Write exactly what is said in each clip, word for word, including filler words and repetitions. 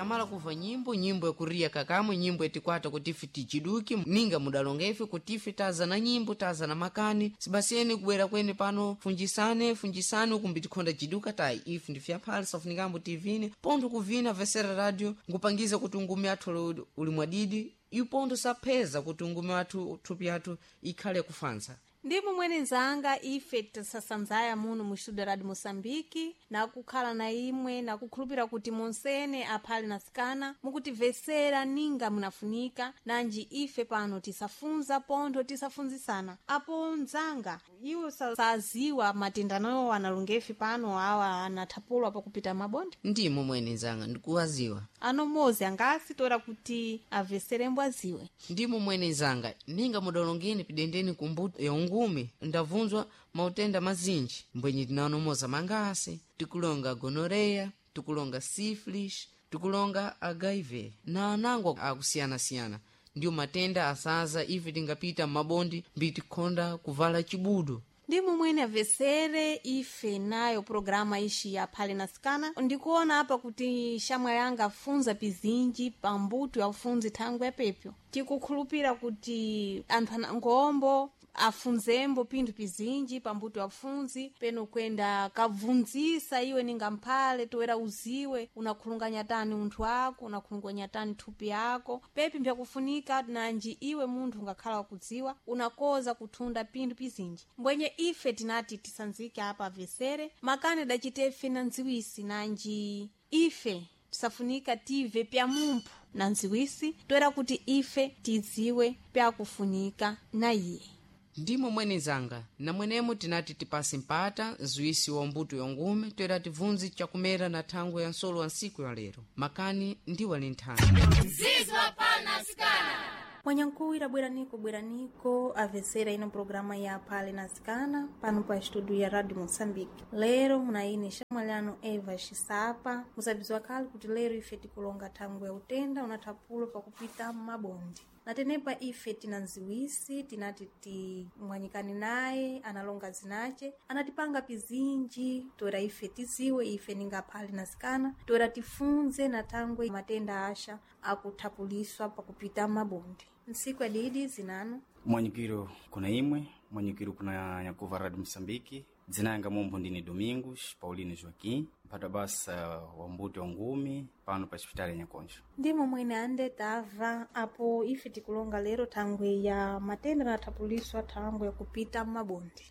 tamala kuva nyimbo nyimbo yakuriya kakamwe nyimbo etikwata kuti ife tichiduki ninga mudalonga ife kuti ife taza na nyimbo taza na makani sibasiyeni kubwera kwene pano funjisane funjisane ukumbi tikhonda chiduka tayi ife ndifya phali safunikambo tivini pontho kuvina Vesera Radio ngupangiza kuti ungumi athu uli mwadidi ipontho sapeza kuti ungumi athu thupi athu ikhale kufansa. Ndipo mwene nzanga ife tisasanzaya muno mu studio Radio Mosambiki na kukhala na imwe na kukhulupira kuti monsene aphali nasikana mukuti Vesera ninga munafunika nanji ife pano tisafunza pontho tisafunzisana apo nzanga iwo saziwa matendano analungefi pano awa anathapulwa pakupita mabondi. Ndimo mwene nzanga ndikuwaziwa ano mozi angasi tora kuti avesere mbwaziwe. Ndimo mwene nzanga ninga mudalongeni pidendeni kumbuto yongu ngume ndavunzwa mautenda mazinji mbwenye tinanomoza mangase tikulonga gonoreya tikulonga syphilis tikulonga H I V na anango akusiyana-siyana ndiyo matenda asaza ife tingapita mabondi mbitikhonda kuvala chibudo. Ndimo mwene avesere ife nayo programa ishi ya phali nasikana ndikuona hapa kuti shamwa yanga funza pizinji pambuto ya ufunzi tangu ya pepyo tikukhulupira kuti anthu anangombo afunzembo pindu pizinji pambuto ya ufunzi peno kwenda kavunzisa iwe ninga mphale toera uziwe unakhulunganya tani unthu wako unakhulunganya tani thupi yako pepi mpyakufunika nanji iwe munthu ngakhala wakudziwa unakoza kuthunda pindu pizinji mbwenye ife tinati tisanzike apa Vesere makane dachitefe na nziwisi nanji ife tisafunika tive pya mumphu na nziwisi toera kuti ife tiziwe pya kufunika na iye. Ndimo mwene zanga na mwenemo tinati tipasi mpata zuisi wa mbuto yongume toera tivunzi chakumera na tango ya nsolo wa nsiku ya lero makani ndiwa linthani Zizwa pana skana Mwanyankuwira bweraniko bweraniko avesera ino programa ya phali nasikana pano pa studio ya Radio Mosambiki. Lero munaine shamwaliano Eva Shisapa musabizwa kali kuti lero ife tikulonga tango ya utenda unathapulo pakupita mabondi. Natenepa ife tina nziwisi tinati ti mwanyikani naye analonga zinache anatipanga pizinji toera ife tiziwe ife ninga phali nasikana toera tifunze na tango matenda asha akuthapuliswa pakupita mabondi. Nsiku ya didi zinano mwanyikiro kuna imwe mwanyikiro kuna Nyakuva Radio Mosambiki dzina yanga mombo ndini Domingos Pauline Joaquim mpata basa wa mbuto wa ngumi pano pa hospitali ya Nyakonjo. Ndimo mwene ande tava apo ife tikulonga lero tangwe ya matenda na tapuliswa tangwe ya kupita mabondi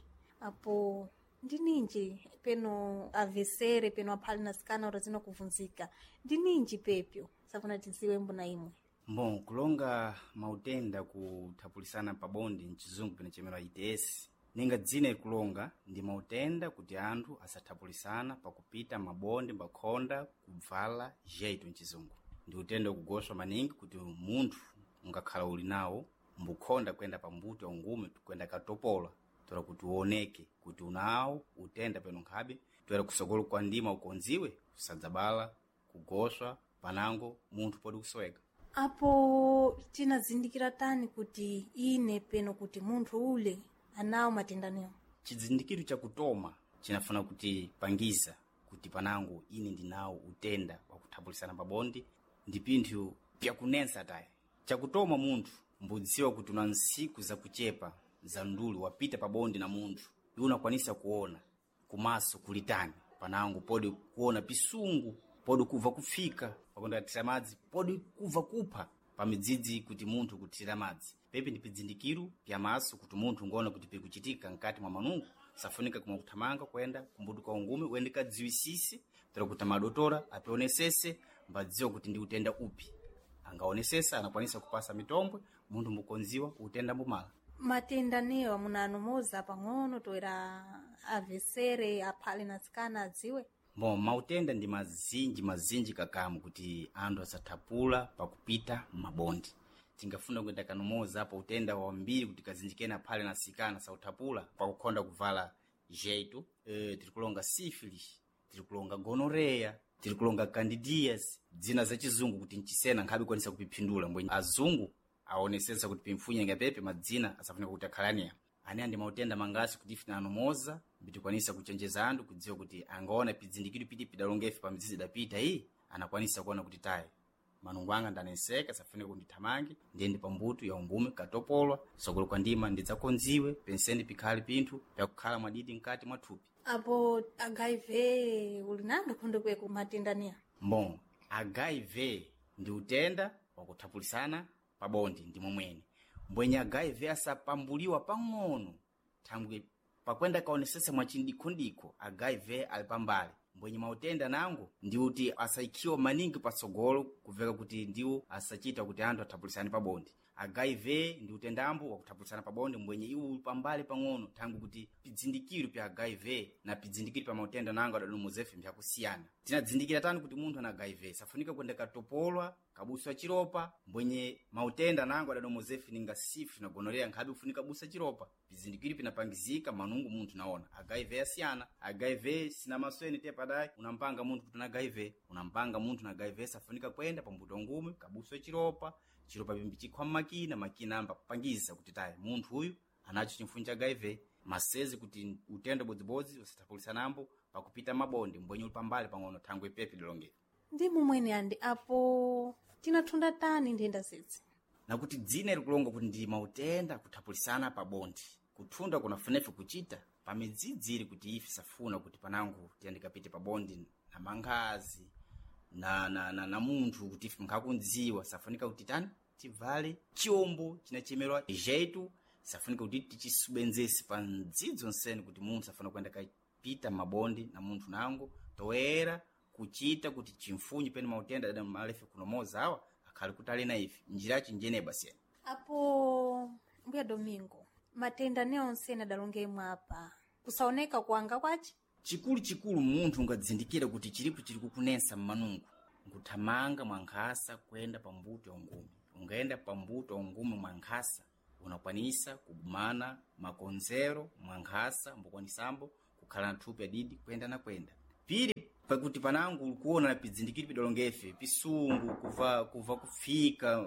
apo ndininji peno avesere peno aphali nasikana urazino kuvunzika ndininji pepyo safuna tiziwe mbuna imwe. Mbon kulonga mautenda kuthapulisana pabondi mchizungu pene chemera I T S ninga dzina kulonga ndi mautenda kuti anthu asathapulisana pakupita mabondi mbakhonda kuvala jeito mchizungu ndi utenda kugoswa maningi kuti munthu ungakhala uli nawo mbukhonda kwenda pambuto ungume kwenda katopola tora kuti uoneke kuti unawo utenda peno nkhabe toera kusogolo kwa ndima ukonziwe kusadzabala kugoswa panango munthu podi kusweka. Apo tinazindikira tani kuti ine peno kuti munthu ule anawo matendaneo. Chizindikiro cha kutoma chinafuna kuti pangiza kuti panango ine ndinawo utenda wa kuthapulisana pabondi ndi pinthu pyakunensa tayi. Chakutoma munthu mbudziwa kuti una nsiku za kuchepa za ndulu wapita pabondi na munthu unakwanisa kuona kumaso kulitani panango podi kuona pisungu podi kuva kufika pakonda tira madzi podi kuva kupha pamidzidzi kuti munthu kutira madzi pepe ndi pizindikiro pya maso kuti munthu ngona kuti pikuchitika nkati mwa manungu safunika kumwa kuthamanga kwenda kumbuto kwa ungume wende kadziwisisi tira kuti madotora apionesese mbadziwa kuti ndi utenda upi angaonesesa anakwanisa kupasa mitombwe munthu mbukonziwa utenda mbumala. Matendaneo munanomoza pang'ono toera avesere aphali nasikana adziwe. Bon, mautenda ndi mazinji mazinji kakamu kuti anthu asathapula pakupita mabondi. Tingafuna kwenda kanomoza apa utenda wa mbiri kuti kazinjikena phali nasikana sauthapula pakukhonda kuvala jeito. E, tirikulonga syphilis, tirikulonga gonorrhea, tirikulonga candidias, dzina za chizungu kuti nchisena nkhabe kwanisa kupipindula mbwenye azungu aonesesa kuti pimfunya ngapepe madzina asafunika kuti akhalania. Ani andi mautenda mangasi kuti ife nanomoza bitikwanisa kuchenjeza anthu kudziwa kuti angaona pizindikiro piti pidalongefe pamizizi dapita hii anakwanisa kuona kuti tayi manungu anga ndaneseka safunika kundithamange ndiyende pambuto ya ungume katopolwa sogolo kwa ndima ndidzakonziwe penseni pikhali pinthu pyakukhala mwadidi mkati mwa thupi. apo H I V uli nanga khonde kweku matendaniya? Mbon, H I V ndi utenda wakuthapulisana pabondi ndi momwene. Mbwenye H I V asapambuliwa pang'ono thangwe pakwenda kaonesesa mwachindikundiko H I V ali pambali. Mbwenye mautenda nangu ndi kuti asaikiwa maningi pasogolo kuveka kuti ndiwo asachita kuti anthu athapulisane pabondi. H I V ndi utendambo wakuthapulisana pabondi mbwenye iwo pambali pang'ono thangwe kuti pidzindikiro pya H I V na pidzindikiro pa mautenda nangu adanomozefe mpyakusiyana. Tinadzindikira tani kuti munthu ana H I V safunika kwenda katopolwa kabusa chiropa mbwenye mautenda nangu adanomozefe ninga sifu na gonorea nkhabi ufunika busa chiropa pizindikiro pinapangizika manungu munthu naona H I V asiyana. H I V sina masweni tepa dai unampanga munthu kuti na H I V unampanga munthu na H I V safunika kwenda pambuto ngume kabusa chiropa chiropa bimbi chikhwa makina makina amba kupangiza kuti tayi munthu uyu anacho chimfunja H I V masezi kuti utendo bodzibozi usathapulisanambo pakupita mabondi mbwenye uli pambali pang'ono thangwe pepe dilongera. Ndi mumwene andi apo tinathunda tani ndenda zedzi? Na kuti dzina likulonga kuti ndi mautenda kuthapulisana pabondi kuthunda kunafunefe kuchita pamidzidziri kuti ife safuna kuti panangu tiyandikapite pabondi na mangazi na na na, na munthu kuti ife mkakundziwa safunika kuti tani tivale chiombo chinachemerwa jeito safunika kuti tichisubenzesi pa ndzidzo nsene kuti munthu safuna kwenda kapita mabondi na munthu nangu toera kuchita kuti chimfunyi pene mautenda ada malefe kunomoza awa akhali kutali na ife njira chinjene basiyana. Apo mbuya Domingo matenda neonse nadalongemwa apa kusaoneka kuanga kwachi chikulu chikulu munthu ungadzindikira kuti chilipo chili kukunensa mmanungu nkuthamanga mwankhasa kwenda pambuto ya ungumi. Ungaenda pambuto ya ungumi mwankhasa unakwanisa kubumana makonzero mwankhasa mbukwanisambo kukhala na thupi adidi kwenda na kwenda. Pili pakuti panangu ulikuona na pizindikiri pidolongefe pisungu kuva kuva kufika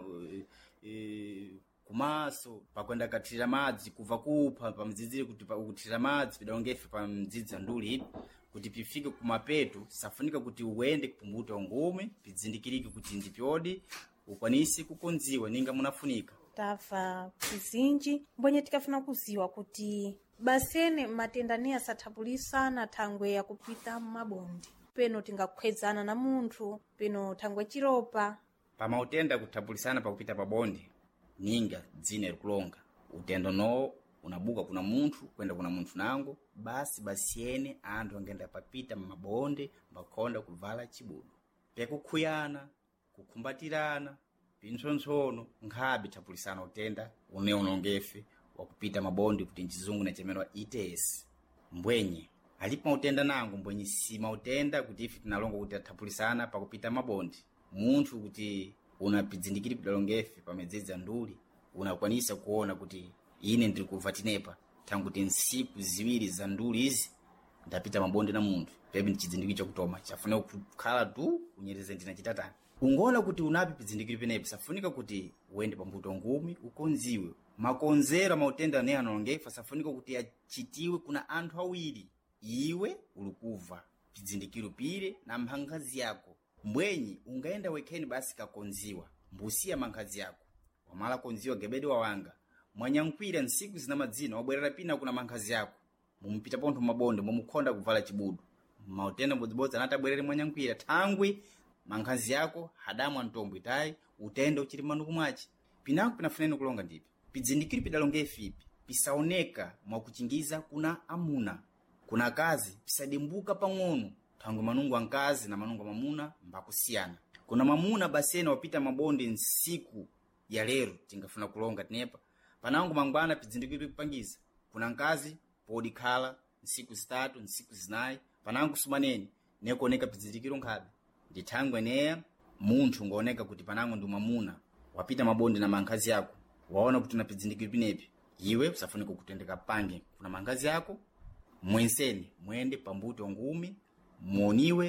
e, kumaso pakwenda kathira madzi kuva kupha pamdzidzire kuti pakuthira madzi pidolongefe pamdzidza nduli ipi kuti pifike kumapeto safunika kuti uende kupumbuta ngume pizindikiriki kuti ndipyodi ukwanisi kukonziwa ninga munafunika. Tafa pizinji mbwenye tikafuna kuziwa kuti basene matendani asathapulisana thangwe ya kupita mabondi peno tingakhwezana na munthu peno thangwe chiropa pamautenda kuthapulisana pakupita pabondi ninga dzine likulonga utendo no unabuka kuna munthu kwenda kuna munthu nango basi basiyene anthu angenda papita mabonde mbakhonda kuvala chibudu pekukhuyana kukhumbatirana pintsonsono nkhabi thapulisana utenda une unongefe wakupita mabondi kuti nchizungu nachemerwa I T S. Mbwenye alipo mautenda nangu mbwenye si mautenda kuti ife tinalonga kuti athapulisana pakupita mabondi munthu kuti unapizindikiri pidalongefe pamedzedza nduli unakwanisa kuona kuti ine ndiri kuvatinepa tanguti nsiku ziwiri za nduli izi ndapita mabondi na munthu pepe ndichizindikiri chakutoma chafuna kukhala tu unyereze ndina chitatani. Ungoona kuti unapi pizindikiri penepi safunika kuti uende pambuto ngumi ukonziwe makonzera mautenda ne anongefa safunika kuti achitiwe kuna anthu awiri iwe ulikuva pizindikiro pile na mhangazi yako. Mbwenyi ungaenda wekeni basi kakonziwa mbusia mangazi yako wamala konziwa gebedi wawanga mwanyankwira nsiku zina madzina wabwerera pina kuna mangazi yako mumpita pontho mabonde mumukhonda kuvala chibudu mautenda mbodzibodza anatabwerere mwanyankwira thangwi mangazi yako hadamu antombwe tayi utenda uchiri manuku mwachi pinangu pinafuneni kulonga ndipi pizindikiri pidalongefe ipi pisaoneka mwakuchingiza kuna amuna kuna kazi pisadimbuka pang'ono thangwe manungu ankazi na manungu mamuna mbakusiyana. Kuna mamuna basene wapita mabonde nsiku ya lero tingafuna kulonga tinepa panangu mangwana pizindikiri kupangiza kuna nkazi podi khala nsiku zitatu nsiku zinayi panangu sumaneni nekuoneka pizindikiro nkhabi ndithangwe neya munthu ngooneka kuti panangu ndi mamuna wapita mabonde na mankazi yako waona kuti unapizindikiri pinepi iwe usafunika kutendeka pange kuna mankazi yako mwenseni mwende pambuto ngumi muoniwe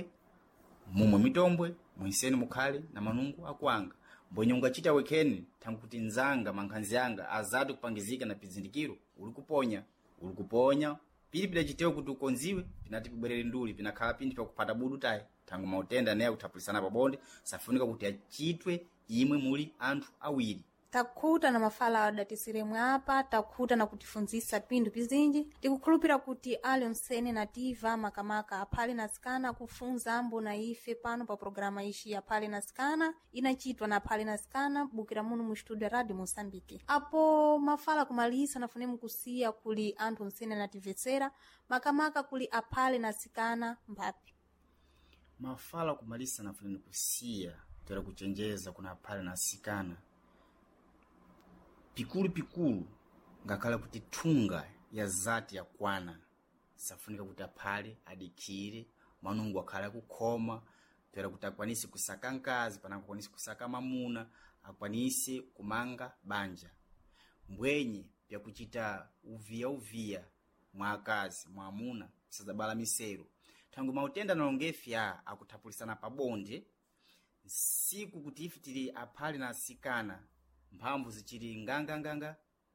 mumwe mitombwe mwenseni mukhale na manungu akuanga mbwenye ungachita wekeni tangu kuti nzanga mankanzi yanga azatu kupangizika na pizindikiro ulikuponya ulikuponya pili pidachitewa kuti ukonziwe pinati pibwerere nduli pinakhala pindi pakupata budu tayi tangu mautenda naye kuthapulisana pabonde safunika kuti achitwe imwe muli anthu awiri. takhuta na mafala adatisiremwe apa takhuta na kutifunzisa pindu pizinji tikukhulupira kuti ali msene nativa makamaka aphale nasikana kufunza ambo na ife pano pa programa ishi ya phale nasikana inachitwa na phale nasikana bukira muno mu studio ya Radio Mosambiki. Apo mafala kumalisa nafunemu kusiya kuli anthu msene nativetsera makamaka kuli aphale nasikana mbapi. Mafala kumalisa nafunemu kusiya tera kuchenjeza kuna aphale nasikana pikulu pikulu ngakhala kuti thunga ya zati ya kwana safunika kuti aphale adikire manungu akhala kukhoma tera kuti akwanise kusaka nkazi pana akwanise kusaka mamuna akwanise kumanga banja mbwenye pya kuchita uvia uvia mwa akazi mwa amuna sazabala misero tangu mautenda nalongefya akuthapulisana pabonde siku kuti ifitiri aphale nasikana mphamvu zichiri nganga nganga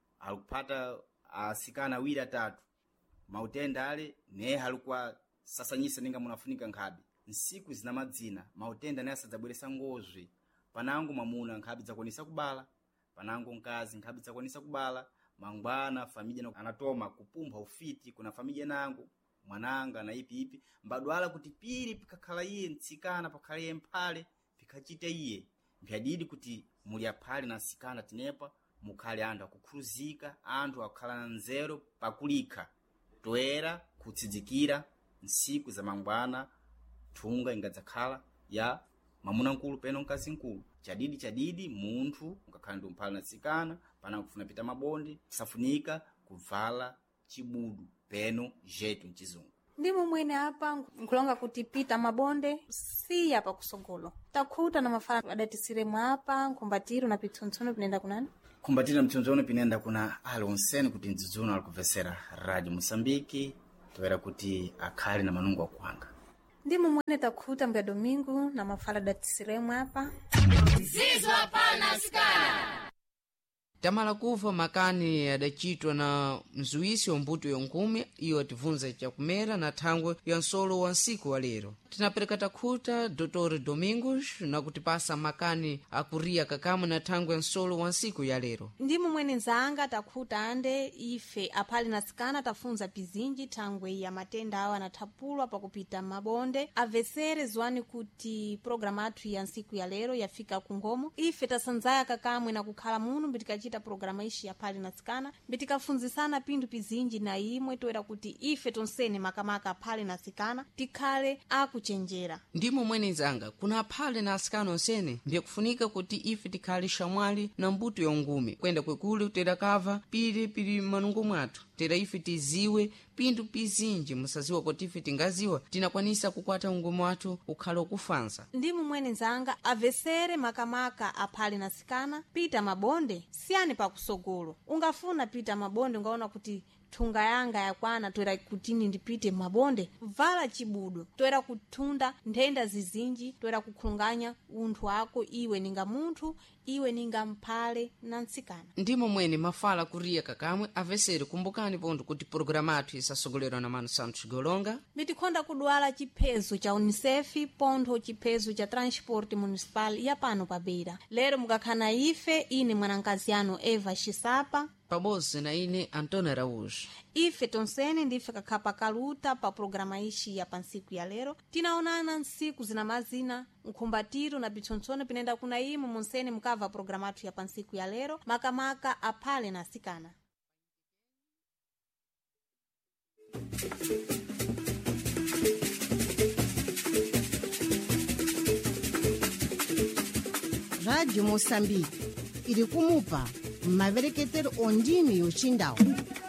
alipata asikana awiri atatu mautenda ale ne halikuwa sasanyisa ninga munafunika nkhabi nsiku zina madzina mautenda naye asadzabweresa ngozwe panangu mamuna nkhabi zakonisa kubala panangu nkazi nkhabi zakonisa kubala mangwana familia anatoma kupumpha ufiti kuna familia nangu mwananga na ipi ipi mbadwala kuti pili pikakhala iye nsikana pakhale mphale pikachite iye mbyadidi kuti muli aphale nasikana tinepa mukhale anthu akukhuluzika anthu akukhala na nzeru pakulikha toera kutsidzikira nsiku za mangwana thunga ingadzakhala ya mamuna nkulu peno mkazi nkulu chadidi chadidi munthu ngakhala ndi mphale nasikana pana kufuna pita mabonde safunika kuvala chibudu peno jetu mchizungu. Ndimo mwene apa nkulonga kuti pita mabonde si apa kusogolo takhuta na mafala adatisiremwe apa nkumbatiro na pitsontsono pinenda kunani kumbatira na pitsontsono pinenda kuna ali onsene kuti ndzudzuno alikuvesera Radio Mosambiki toera kuti akhali na manungu akuhanga. Ndimo mwene takhuta mbya Domingo na mafala adatisiremwe apa zizwa pana sikana tamala kuva makani adachitwa na mzuisi wa mbuto yonkumi iyo ativunza chakumera na thangwe ya nsolo wa nsiku wa lero. Tinapereka takhuta Doutor Domingos na kutipasa makani akuria kakamu na thangwe ya nsolo wa nsiku ya lero. Ndimo mwene nzanga takhuta ande ife aphale nasikana tafunza pizinji thangwe ya matenda awa anathapulwa pakupita mabonde avesere zwani kuti programa athu ya nsiku ya lero yafika kungomo ife tasanzaya kakamwe na kukhala muno mbitikachita programa ishi ya phale nasikana mbitikafunzisana pindu pizinji na imwe toera kuti ife tonsene makamaka aphale nasikana tikhale akuchenjera. Ndimo mwene nzanga kuna aphale nasikana onsene mbyakufunika kuti ife tikhale shamwali na mbuto yongumi kwenda kwekule tera kava pili pili manungu mwathu tera ife tiziwe pindu pizinji musaziwa kuti ife tingaziwa tinakwanisa kukwata ungumu wathu ukhala ukufansa. Ndimo mwene nzanga avesere makamaka aphale nasikana pita mabonde siyani pa kusogolo ungafuna pita mabonde ungaona kuti thunga yanga yakwana toera kutini ndipite mabonde vala chibudo toera kutunda nthenda zizinji toera kukhunganya unthu wako iwe ninga munthu iwe ninga mphale na nsikana. Ndimo mwene mafala kuria kakamwe avesere kumbukani pondo kuti programa athu isasogolerwa na Mano Santos Golonga mitikhonda kudwala chiphezo cha UNICEF pontho chiphezo cha Transport Municipal ya pano pa Beira. Lero mukakhana ife ine mwanankazi yanu Eva Shisapa pabozi na ine Antônio Araújo. Ife tonsene ndife kakhapa kaluta pa programa ishi ya pansiku ya lero tinaonana nsiku zina mazina nkhumbatiro na pitsontsono pinenda kuna imu monsene mukava programa athu ya pansiku ya lero makamaka aphale nasikana. Radio Mosambiki iri kumupa mavereketero ondimi yochindau.